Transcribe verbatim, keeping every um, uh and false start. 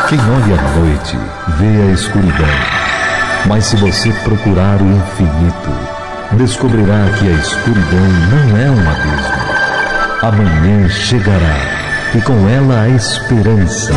Quem olha à noite vê a escuridão, mas se você procurar o infinito, descobrirá que a escuridão não é um abismo. Amanhã chegará e com ela a esperança.